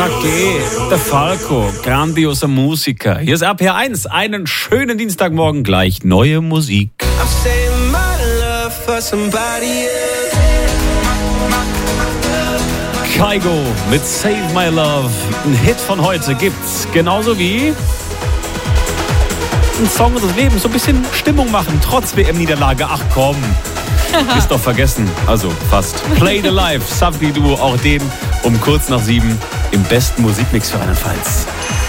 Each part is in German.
che, der Falco, grandioser Musiker. Hier ist RPR1, einen schönen Dienstagmorgen gleich, neue Musik. Kygo mit Save My Love, ein Hit von heute gibt's, genauso wie ein Song des Lebens, so ein bisschen Stimmung machen, trotz WM-Niederlage, ach komm. Ist doch vergessen, also fast. Play the Life, Sabri Duo, auch den um kurz nach 7 im besten Musikmix für Rheinland-Pfalz.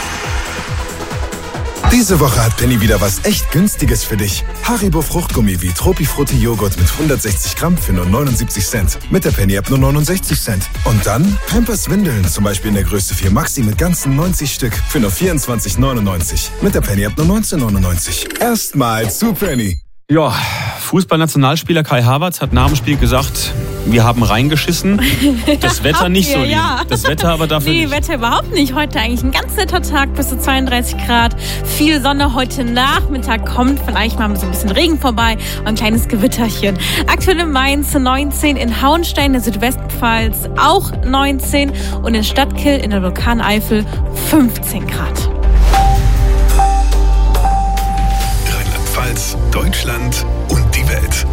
Diese Woche hat Penny wieder was echt Günstiges für dich. Haribo Fruchtgummi wie Tropifrutti Joghurt mit 160 Gramm für nur 79 Cent. Mit der Penny-App nur 69 Cent. Und dann Pampers Windeln, zum Beispiel in der Größe 4 Maxi mit ganzen 90 Stück für nur 24,99. Mit der Penny-App nur 19,99. Erstmal zu Penny. Ja, Fußballnationalspieler Kai Havertz hat nach dem Spiel gesagt, wir haben reingeschissen. Das Wetter nicht so lieb. Ja. Das Wetter aber dafür nicht. Nee, Wetter überhaupt nicht. Heute eigentlich ein ganz netter Tag, bis zu 32 Grad. Viel Sonne. Heute Nachmittag kommt vielleicht mal so ein bisschen Regen vorbei und ein kleines Gewitterchen. Aktuell in Mainz 19, in Hauenstein, der Südwestpfalz auch 19 und in Stadtkill in der Vulkaneifel 15 Grad. Rheinland-Pfalz, Deutschland und die Welt.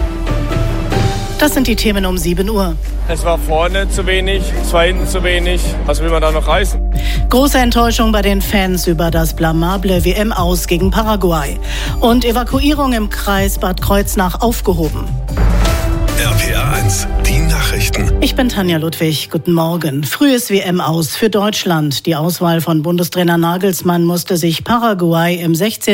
Das sind die Themen um 7 Uhr. Es war vorne zu wenig, es war hinten zu wenig. Was will man da noch reißen? Große Enttäuschung bei den Fans über das blamable WM-Aus gegen Paraguay. Und Evakuierung im Kreis Bad Kreuznach aufgehoben. RPR1, die Nachrichten. Ich bin Tanja Ludwig. Guten Morgen. Frühes WM-Aus für Deutschland. Die Auswahl von Bundestrainer Nagelsmann musste sich Paraguay im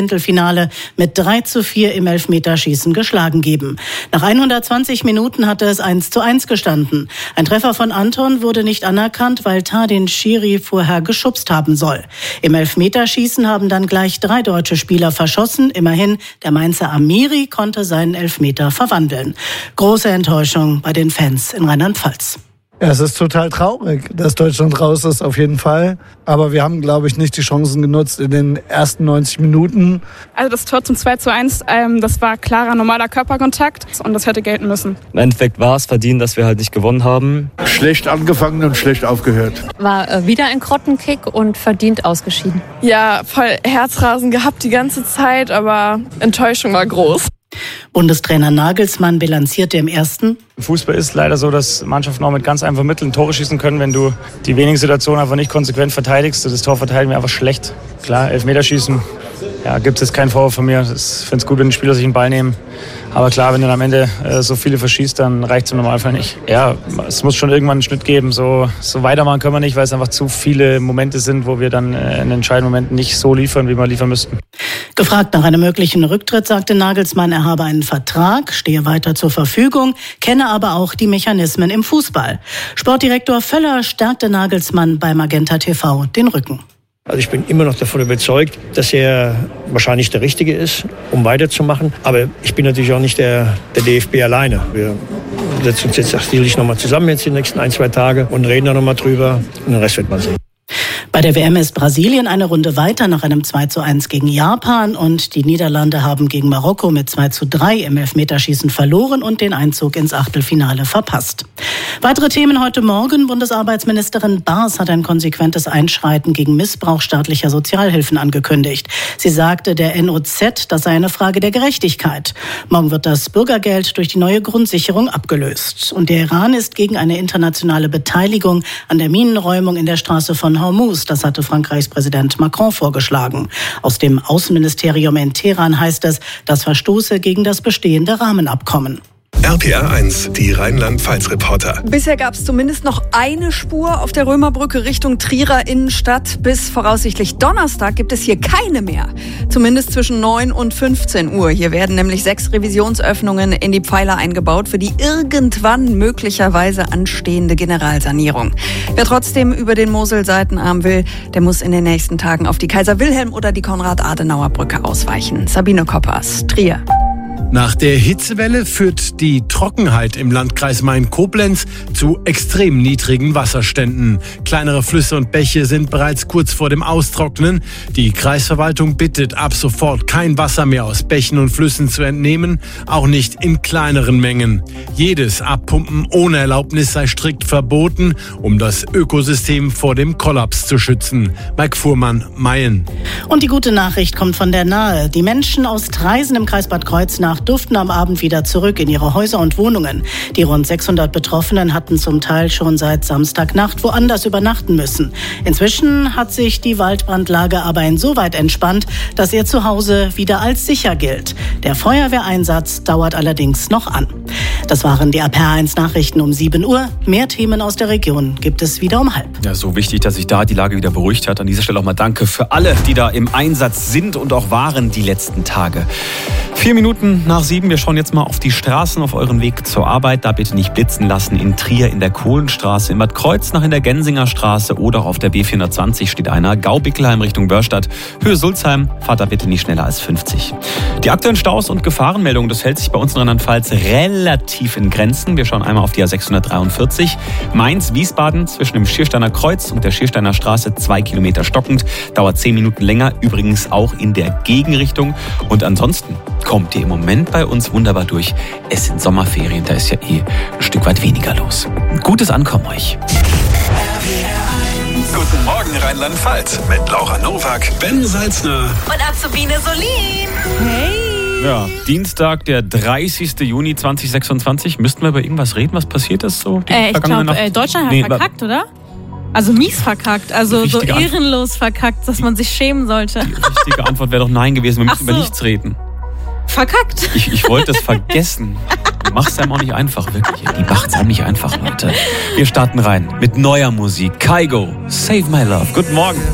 16. mit 3:4 im Elfmeterschießen geschlagen geben. Nach 120 Minuten hatte es 1:1 gestanden. Ein Treffer von Anton wurde nicht anerkannt, weil Tar den Schiri vorher geschubst haben soll. Im Elfmeterschießen haben dann gleich 3 deutsche Spieler verschossen. Immerhin, der Mainzer Amiri konnte seinen Elfmeter verwandeln. Große Enttäuschung bei den Fans in Rheinland-Pfalz. Ja, es ist total traurig, dass Deutschland raus ist, auf jeden Fall. Aber wir haben, glaube ich, nicht die Chancen genutzt in den ersten 90 Minuten. Also das Tor zum 2:1, das war klarer, normaler Körperkontakt und das hätte gelten müssen. Im Endeffekt war es verdient, dass wir halt nicht gewonnen haben. Schlecht angefangen und schlecht aufgehört. War wieder ein Grottenkick und verdient ausgeschieden. Ja, voll Herzrasen gehabt die ganze Zeit, aber Enttäuschung war groß. Bundestrainer Nagelsmann bilanzierte im ersten. Fußball ist leider so, dass Mannschaften auch mit ganz einfachen Mitteln Tore schießen können, wenn du die wenigen Situationen einfach nicht konsequent verteidigst. Das Tor verteidigen wir einfach schlecht. Klar, Elfmeterschießen, ja, gibt es jetzt keinen Vorwurf von mir. Ich finde es gut, wenn die Spieler sich den Ball nehmen. Aber klar, wenn du dann am Ende so viele verschießt, dann reicht es im Normalfall nicht. Ja, es muss schon irgendwann einen Schnitt geben. So weitermachen können wir nicht, weil es einfach zu viele Momente sind, wo wir dann in entscheidenden Momenten nicht so liefern, wie wir liefern müssten. Gefragt nach einem möglichen Rücktritt, sagte Nagelsmann, er habe einen Vertrag, stehe weiter zur Verfügung, kenne aber auch die Mechanismen im Fußball. Sportdirektor Völler stärkte Nagelsmann bei Magenta TV den Rücken. Also ich bin immer noch davon überzeugt, dass er wahrscheinlich der Richtige ist, um weiterzumachen. Aber ich bin natürlich auch nicht der DFB alleine. Wir setzen uns jetzt natürlich nochmal zusammen jetzt die nächsten 1-2 Tage und reden da nochmal drüber. Und den Rest wird man sehen. Bei der WM ist Brasilien eine Runde weiter nach einem 2:1 gegen Japan und die Niederlande haben gegen Marokko mit 2:3 im Elfmeterschießen verloren und den Einzug ins Achtelfinale verpasst. Weitere Themen heute Morgen. Bundesarbeitsministerin Baas hat ein konsequentes Einschreiten gegen Missbrauch staatlicher Sozialhilfen angekündigt. Sie sagte der NOZ, das sei eine Frage der Gerechtigkeit. Morgen wird das Bürgergeld durch die neue Grundsicherung abgelöst. Und der Iran ist gegen eine internationale Beteiligung an der Minenräumung in der Straße von Hormuz. Das hatte Frankreichs Präsident Macron vorgeschlagen. Aus dem Außenministerium in Teheran heißt es, das verstoße gegen das bestehende Rahmenabkommen. RPR1, die Rheinland-Pfalz-Reporter. Bisher gab es zumindest noch eine Spur auf der Römerbrücke Richtung Trierer Innenstadt. Bis voraussichtlich Donnerstag gibt es hier keine mehr. Zumindest zwischen 9 und 15 Uhr. Hier werden nämlich 6 Revisionsöffnungen in die Pfeiler eingebaut für die irgendwann möglicherweise anstehende Generalsanierung. Wer trotzdem über den Mosel-Seitenarm will, der muss in den nächsten Tagen auf die Kaiser-Wilhelm- oder die Konrad-Adenauer-Brücke ausweichen. Sabine Koppers, Trier. Nach der Hitzewelle führt die Trockenheit im Landkreis Main-Koblenz zu extrem niedrigen Wasserständen. Kleinere Flüsse und Bäche sind bereits kurz vor dem Austrocknen. Die Kreisverwaltung bittet ab sofort kein Wasser mehr aus Bächen und Flüssen zu entnehmen, auch nicht in kleineren Mengen. Jedes Abpumpen ohne Erlaubnis sei strikt verboten, um das Ökosystem vor dem Kollaps zu schützen. Mike Fuhrmann, Mayen. Und die gute Nachricht kommt von der Nahe. Die Menschen aus Traisen im Kreis Bad Kreuznach durften am Abend wieder zurück in ihre Häuser und Wohnungen. Die rund 600 Betroffenen hatten zum Teil schon seit Samstagnacht woanders übernachten müssen. Inzwischen hat sich die Waldbrandlage aber insoweit entspannt, dass ihr Zuhause wieder als sicher gilt. Der Feuerwehreinsatz dauert allerdings noch an. Das waren die RPR1 Nachrichten um 7 Uhr. Mehr Themen aus der Region gibt es wieder um 12:30. Ja, so wichtig, dass sich da die Lage wieder beruhigt hat. An dieser Stelle auch mal danke für alle, die da im Einsatz sind und auch waren die letzten Tage. 4 Minuten nach 7. Wir schauen jetzt mal auf die Straßen auf euren Weg zur Arbeit. Da bitte nicht blitzen lassen. In Trier in der Kohlenstraße, in Bad Kreuznach in der Gensinger Straße oder auch auf der B420 steht einer. Gau-Bickelheim Richtung Börstadt. Höhe Sulzheim. Fahrt da bitte nicht schneller als 50. Die aktuellen Staus und Gefahrenmeldungen, das hält sich bei uns in Rheinland-Pfalz relativ in Grenzen. Wir schauen einmal auf die A643. Mainz-Wiesbaden zwischen dem Schiersteiner Kreuz und der Schiersteiner Straße 2 Kilometer stockend. Dauert 10 Minuten länger. Übrigens auch in der Gegenrichtung. Und ansonsten kommt ihr im Moment bei uns wunderbar durch. Es sind Sommerferien, da ist ja ein Stück weit weniger los. Ein gutes Ankommen euch. Guten Morgen Rheinland-Pfalz mit Laura Nowak, Ben Salzner und Azubine Solin. Hey! Ja, Dienstag, der 30. Juni 2026. Müssten wir über irgendwas reden, was passiert ist so? Ich glaube, Deutschland hat verkackt, oder? Also mies verkackt, also so ehrenlos verkackt, dass man sich schämen sollte. Die richtige Antwort wäre doch nein gewesen, wir müssen über nichts reden. Verkackt. Ich wollte es vergessen. Du machst es einem auch nicht einfach, wirklich. Die macht es einem nicht einfach, Leute. Wir starten rein mit neuer Musik. Kygo, Save My Love. Guten Morgen.